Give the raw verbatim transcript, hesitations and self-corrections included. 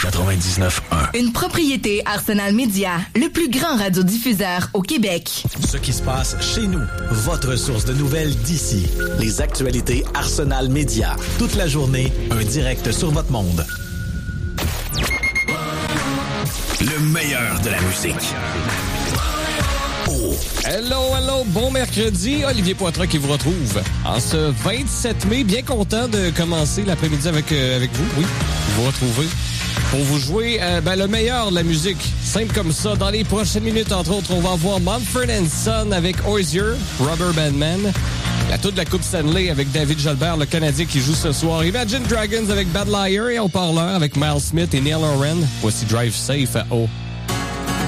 quatre-vingt-dix-neuf un. Une propriété Arsenal Média, le plus grand radiodiffuseur au Québec. Ce qui se passe chez nous, votre source de nouvelles d'ici. Les actualités Arsenal Média. Toute la journée, un direct sur votre monde. Le meilleur de la musique. Oh. Hello, hello, bon mercredi. Olivier Poitras qui vous retrouve en ce vingt-sept mai. Bien content de commencer l'après-midi avec, euh, avec vous. Oui, vous retrouver pour vous jouer euh, ben, le meilleur de la musique. Simple comme ça. Dans les prochaines minutes, entre autres, on va avoir Mumford and Son avec Hozier, Rubber Band Man. La toute de la Coupe Stanley avec David Jalbert, le Canadien qui joue ce soir. Imagine Dragons avec Bad Liar et au parleur avec Miles Smith et Neil Horan. Voici Drive Safe à O